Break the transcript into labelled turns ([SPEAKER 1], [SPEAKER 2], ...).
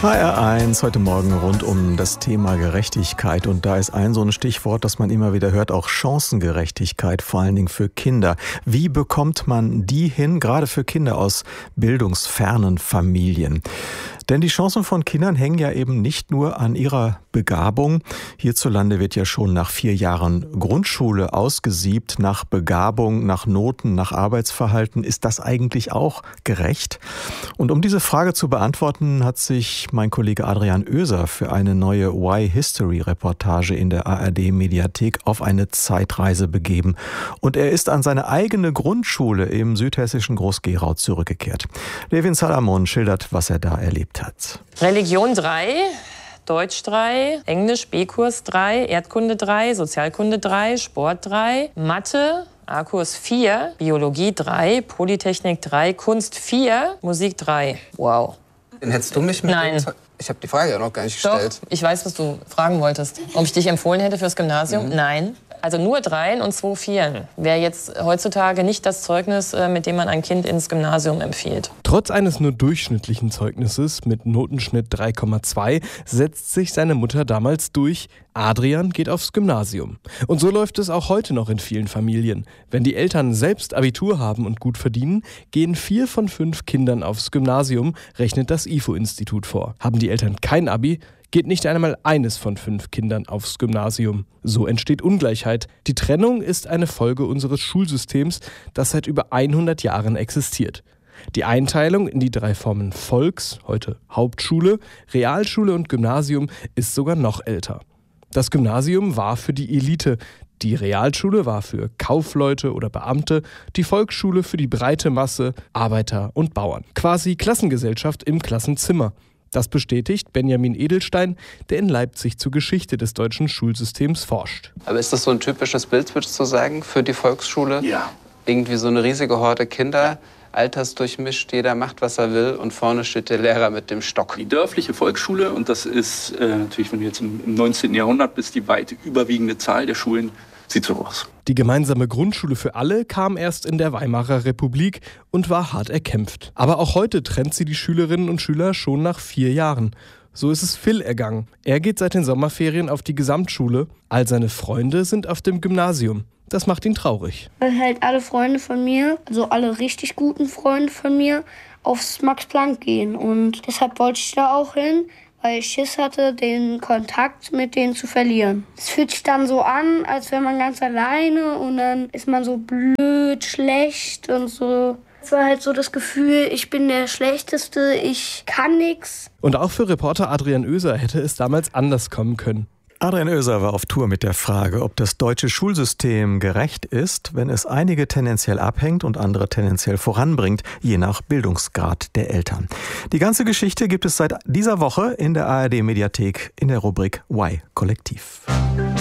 [SPEAKER 1] HR1 heute Morgen rund um das Thema Gerechtigkeit. Und da ist so ein Stichwort, das man immer wieder hört, auch Chancengerechtigkeit, vor allen Dingen für Kinder. Wie bekommt man die hin, gerade für Kinder aus bildungsfernen Familien? Denn die Chancen von Kindern hängen ja eben nicht nur an ihrer Begabung. Hierzulande wird ja schon nach 4 Jahren Grundschule ausgesiebt, nach Begabung, nach Noten, nach Arbeitsverhalten. Ist das eigentlich auch gerecht? Und um diese Frage zu beantworten, hat sich mein Kollege Adrian Oeser für eine neue Why-History-Reportage in der ARD-Mediathek auf eine Zeitreise begeben. Und er ist an seine eigene Grundschule im südhessischen Groß-Gerau zurückgekehrt. Levin Salamon schildert, was er da erlebt hat.
[SPEAKER 2] Religion 3, Deutsch 3, Englisch B-Kurs 3, Erdkunde 3, Sozialkunde 3, Sport 3, Mathe, A-Kurs 4, Biologie 3, Polytechnik 3, Kunst 4, Musik 3. Wow.
[SPEAKER 3] Den hättest du mich mit?
[SPEAKER 2] Nein.
[SPEAKER 3] Ich habe die Frage ja noch gar nicht gestellt.
[SPEAKER 2] Doch, ich weiß, was du fragen wolltest. Ob ich dich empfohlen hätte fürs Gymnasium? Nein. Also nur 3 und 2 Vieren wäre jetzt heutzutage nicht das Zeugnis, mit dem man ein Kind ins Gymnasium empfiehlt.
[SPEAKER 4] Trotz eines nur durchschnittlichen Zeugnisses mit Notenschnitt 3,2 setzt sich seine Mutter damals durch. Adrian geht aufs Gymnasium. Und so läuft es auch heute noch in vielen Familien. Wenn die Eltern selbst Abitur haben und gut verdienen, gehen 4 von 5 Kindern aufs Gymnasium, rechnet das IFO-Institut vor. Haben die Eltern kein Abi, geht nicht einmal eines von 5 Kindern aufs Gymnasium. So entsteht Ungleichheit. Die Trennung ist eine Folge unseres Schulsystems, das seit über 100 Jahren existiert. Die Einteilung in die 3 Formen Volks, heute Hauptschule, Realschule und Gymnasium, ist sogar noch älter. Das Gymnasium war für die Elite, die Realschule war für Kaufleute oder Beamte, die Volksschule für die breite Masse, Arbeiter und Bauern. Quasi Klassengesellschaft im Klassenzimmer. Das bestätigt Benjamin Edelstein, der in Leipzig zur Geschichte des deutschen Schulsystems forscht.
[SPEAKER 3] Aber ist das so ein typisches Bild, würdest du sagen, für die Volksschule?
[SPEAKER 5] Ja.
[SPEAKER 3] Irgendwie so eine riesige Horde Kinder, altersdurchmischt, jeder macht, was er will und vorne steht der Lehrer mit dem Stock.
[SPEAKER 5] Die dörfliche Volksschule, und das ist natürlich, wenn du jetzt im 19. Jahrhundert bist, die weit überwiegende Zahl der Schulen, sieht so aus.
[SPEAKER 4] Die gemeinsame Grundschule für alle kam erst in der Weimarer Republik und war hart erkämpft. Aber auch heute trennt sie die Schülerinnen und Schüler schon nach 4 Jahren. So ist es Phil ergangen. Er geht seit den Sommerferien auf die Gesamtschule. All seine Freunde sind auf dem Gymnasium. Das macht ihn traurig.
[SPEAKER 6] Weil halt alle Freunde von mir, also alle richtig guten Freunde von mir, aufs Max-Planck gehen. Und deshalb wollte ich da auch hin, weil ich Schiss hatte, den Kontakt mit denen zu verlieren. Es fühlt sich dann so an, als wäre man ganz alleine und dann ist man so blöd, schlecht und so. Es war halt so das Gefühl, ich bin der Schlechteste, ich kann nichts.
[SPEAKER 4] Und auch für Reporter Adrian Oeser hätte es damals anders kommen können.
[SPEAKER 1] Adrian Oeser war auf Tour mit der Frage, ob das deutsche Schulsystem gerecht ist, wenn es einige tendenziell abhängt und andere tendenziell voranbringt, je nach Bildungsgrad der Eltern. Die ganze Geschichte gibt es seit dieser Woche in der ARD-Mediathek in der Rubrik Why Kollektiv.